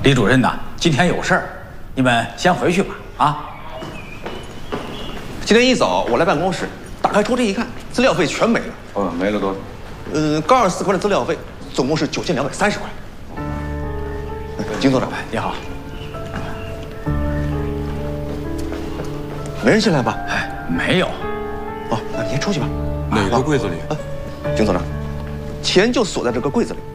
李主任呐，今天有事儿，你们先回去吧。啊。 今天一早我来办公室，打开抽屉一看，资料费全没了。 哦，没了多少？ 刚24块的资料费，总共是9230块。金所长， 你好。 没人进来吧？ 哎，没有。 哦，那你先出去吧。 哪个柜子里？ 金所长，钱就锁在这个柜子里。